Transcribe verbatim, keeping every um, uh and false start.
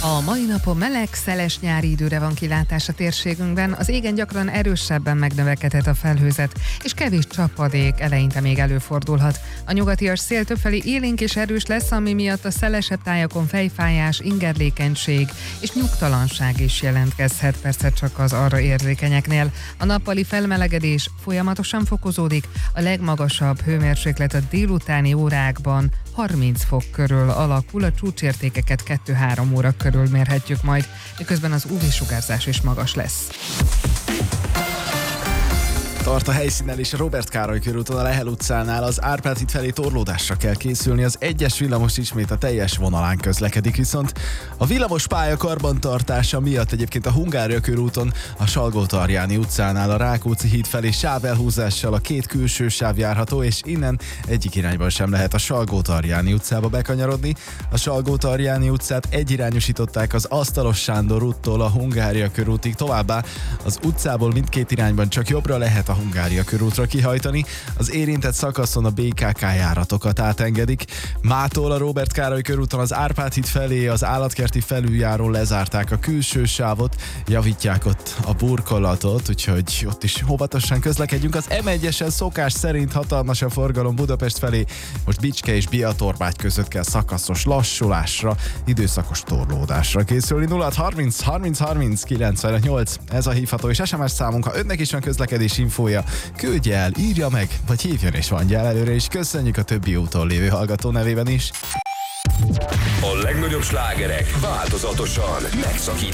A mai napon meleg, szeles nyári időre van kilátás a térségünkben, az égen gyakran erősebben megnövekedhet a felhőzet, és kevés csapadék eleinte még előfordulhat. A nyugatias szél többfelé élénk és erős lesz, ami miatt a szelesebb tájakon fejfájás, ingerlékenység és nyugtalanság is jelentkezhet, persze csak az arra érzékenyeknél. A nappali felmelegedés folyamatosan fokozódik, a legmagasabb hőmérséklet a délutáni órákban harminc fok körül alakul, a csúcsértékeket kettő-három óra körül mérhetjük majd, miközben az ú vé-sugárzás is magas lesz. Tart a helyszínen és a Róbert Károly körúton a Lehel utcánál az Árpád híd felé torlódásra kell készülni, az egyes villamos ismét a teljes vonalán közlekedik, viszont a villamos pálya karbantartása miatt egyébként a Hungária körúton a Salgó-Tarjáni utcánál a Rákóczi híd felé sávelhúzással a két külső sáv járható, és innen egyik irányban sem lehet a Salgó-Tarjáni utcába bekanyarodni. A Salgó-Tarjáni utcát egyirányosították az Asztalos Sándor úttól a Hungária körútig, továbbá az utcából mindkét irányban csak jobbra lehet a Hungária körútra kihajtani, az érintett szakaszon a bé ká ká járatokat átengedik. Mától a Róbert Károly körúton az Árpád híd felé az állatkerti felüljárón lezárták a külső sávot, javítják ott a burkolatot, úgyhogy ott is óvatosan közlekedjünk. Az em egyesen szokás szerint hatalmas a forgalom Budapest felé, most Bicske és Biatorbágy között kell szakaszos lassulásra, időszakos torlódásra készülni. nulla harminc harminc harminc kilencvennyolc, ez a hívható és es em es számunk, ha önnek is van közlekedés infója, küldje el, írja meg, vagy hívjon és mondja el előre, és köszönjük a többi úton lévő hallgató nevében is. A legnagyobb slágerek változatosan megszakít.